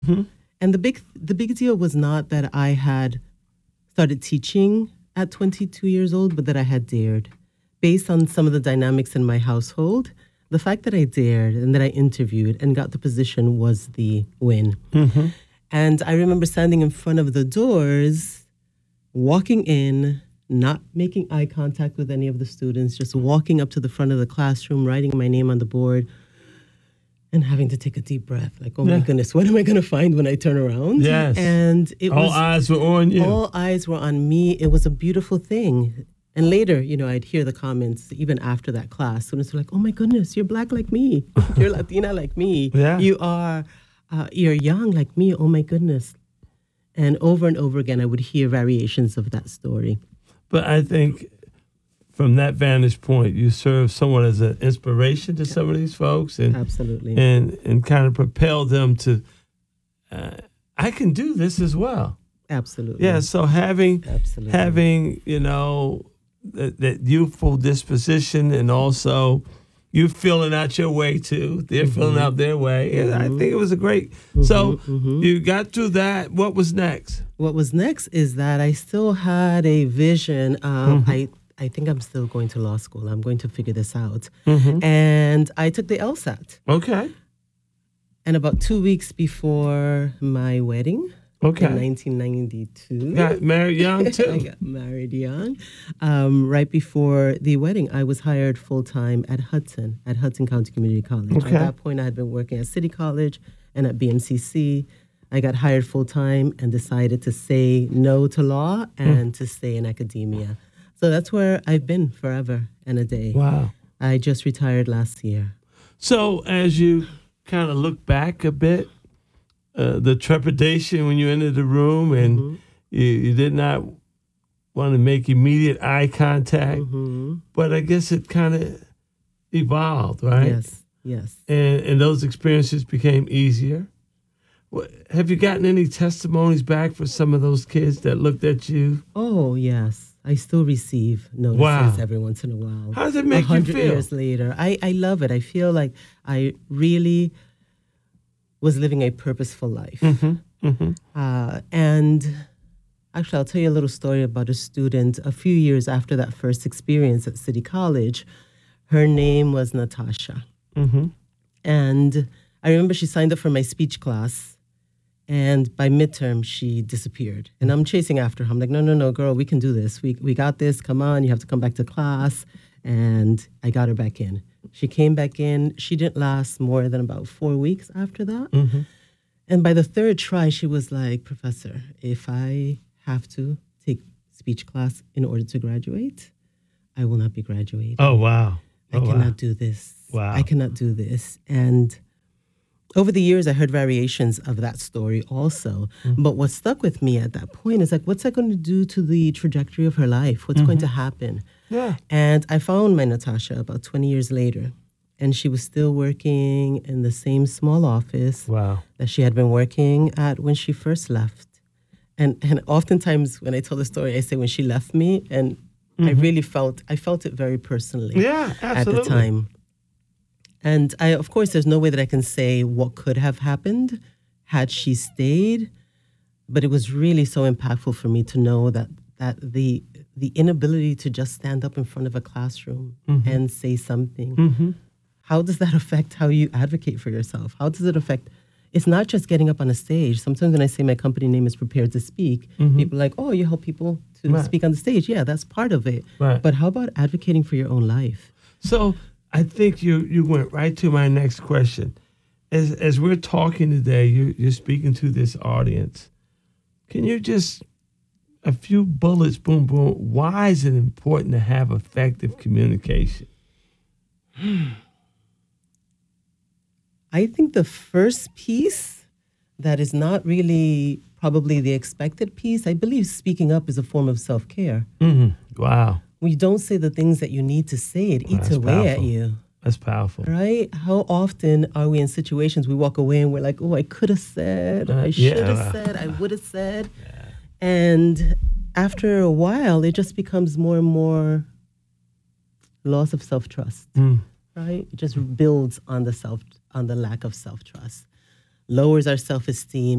Mhm. And the big deal was not that I had started teaching at 22 years old, but that I had dared. Based on some of the dynamics in my household, the fact that I dared and that I interviewed and got the position was the win. And I remember standing in front of the doors, walking in, not making eye contact with any of the students, just walking up to the front of the classroom, writing my name on the board, and having to take a deep breath. Like, oh my Yeah. goodness, what am I going to find when I turn around? Yes. And it All was eyes were on you. all eyes were on me. It was a beautiful thing. And later, I'd hear the comments even after that class. Students were like, "Oh my goodness, you're black like me. You're Latina like me. Yeah. You're young like me. Oh my goodness." And over again, I would hear variations of that story. But I think from that vantage point, you serve somewhat as an inspiration to some of these folks, and Absolutely. and kind of propel them to, I can do this as well. Absolutely. Yeah. So having Absolutely. that youthful disposition, and also you filling out your way too. They're filling out their way. And I think it was a great. So you got through that. What was next? What was next is that I still had a vision. I think I'm still going to law school. I'm going to figure this out. And I took the LSAT. Okay. And about 2 weeks before my wedding Okay. in 1992, Got married young I too. got married young. Right before the wedding, I was hired full-time at Hudson County Community College. Okay. At that point, I had been working at City College and at BMCC. I got hired full-time and decided to say no to law and to stay in academia. So that's where I've been forever and a day. Wow. I just retired last year. So as you kind of look back a bit, the trepidation when you entered the room and you did not want to make immediate eye contact, but I guess it kind of evolved, right? Yes. And those experiences became easier. Have you gotten any testimonies back for some of those kids that looked at you? Oh, yes. I still receive notices Wow. every once in a while. How does it make you 100 feel? years later. I love it. I feel like I really was living a purposeful life. And actually, I'll tell you a little story about a student a few years after that first experience at City College. Her name was Natasha. And I remember she signed up for my speech class. And by midterm, she disappeared. And I'm chasing after her. I'm like, no, girl, we can do this. We got this. Come on, you have to come back to class. And I got her back in. She came back in. She didn't last more than about 4 weeks after that. And by the third try, she was like, "Professor, if I have to take speech class in order to graduate, I will not be graduating. Oh, wow. I cannot do this. Wow. I cannot do this." And over the years, I heard variations of that story also. But what stuck with me at that point is like, what's that going to do to the trajectory of her life? What's going to happen? Yeah. And I found my Natasha about 20 years later. And she was still working in the same small office Wow. that she had been working at when she first left. And oftentimes when I tell the story, I say when she left me, and I felt it very personally Yeah, at the absolutely. time. And of course, there's no way that I can say what could have happened had she stayed. But it was really so impactful for me to know that the inability to just stand up in front of a classroom and say something, how does that affect how you advocate for yourself? How does it affect? It's not just getting up on a stage. Sometimes when I say my company name is Prepared to Speak, people are like, "Oh, you help people to speak on the stage." Yeah, that's part of it. Right. But how about advocating for your own life? So I think you went right to my next question. As we're talking today, you're speaking to this audience. Can you just, a few bullets, boom, boom, why is it important to have effective communication? I think the first piece that is not really probably the expected piece, I believe speaking up is a form of self-care. Wow. When you don't say the things that you need to say, it eats That's away at powerful. you. That's powerful. Right? How often are we in situations we walk away and we're like, "Oh, I could have said, I should have said, I would have said." And after a while, it just becomes more and more loss of self-trust. Right? It just builds on the lack of self-trust. Lowers our self-esteem.